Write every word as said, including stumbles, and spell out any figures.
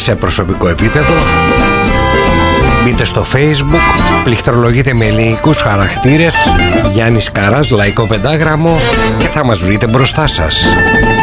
σε προσωπικό επίπεδο. Μπείτε στο Facebook, πληκτρολογείτε με ελληνικούς χαρακτήρες Γιάννης Καράς, λαϊκό πεντάγραμμο, και θα μας βρείτε μπροστά σας.